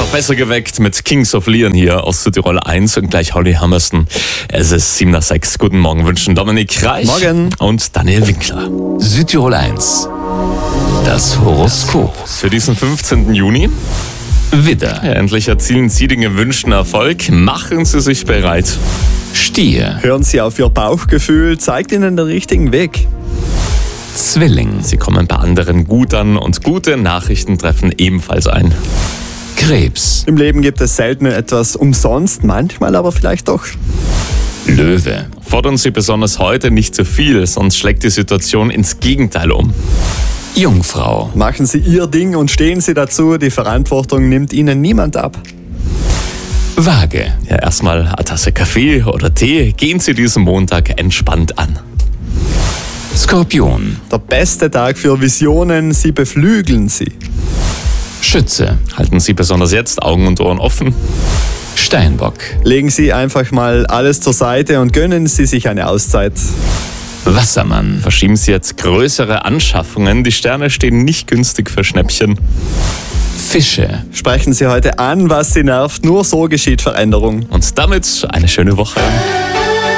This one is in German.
Noch besser geweckt mit Kings of Leon hier aus Südtirol 1 und gleich Holly Hammerson. Es ist 7 nach 6. Guten Morgen wünschen Dominik Reich Morgen. und Daniel Winkler. Südtirol 1. Das Horoskop. Für diesen 15. Juni. Widder. Ja, endlich erzielen Sie den gewünschten Erfolg. Machen Sie sich bereit. Stier. Hören Sie auf Ihr Bauchgefühl, zeigt Ihnen den richtigen Weg. Zwilling. Sie kommen bei anderen gut an und gute Nachrichten treffen ebenfalls ein. Krebs. Im Leben gibt es selten etwas umsonst, manchmal aber vielleicht doch. Löwe. Fordern Sie besonders heute nicht zu viel, sonst schlägt die Situation ins Gegenteil um. Jungfrau. Machen Sie Ihr Ding und stehen Sie dazu, die Verantwortung nimmt Ihnen niemand ab. Waage. Ja, erstmal eine Tasse Kaffee oder Tee. Gehen Sie diesen Montag entspannt an. Skorpion. Der beste Tag für Visionen, Sie beflügeln sie. Schütze. Halten Sie besonders jetzt Augen und Ohren offen. Steinbock. Legen Sie einfach mal alles zur Seite und gönnen Sie sich eine Auszeit. Wassermann. Verschieben Sie jetzt größere Anschaffungen. Die Sterne stehen nicht günstig für Schnäppchen. Fische. Sprechen Sie heute an, was Sie nervt, nur so geschieht Veränderung. Und damit eine schöne Woche.